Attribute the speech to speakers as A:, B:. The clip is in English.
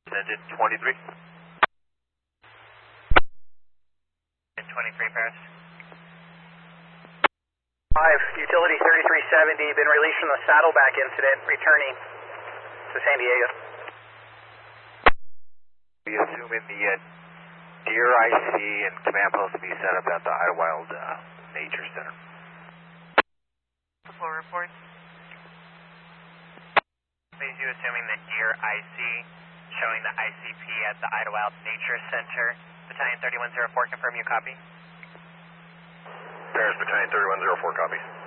A: Engine 23.
B: 23 Paris.
C: 5, utility 3370, been released from the Saddleback incident, returning to San Diego.
A: We assume in the Deer IC and command post to be set up at the Idlewild Nature Center.
B: Full report. Please you assuming the Deer IC showing the ICP at the Idlewild Nature Center. Battalion 3104, confirm you copy.
A: Paris Battalion 3104, copy.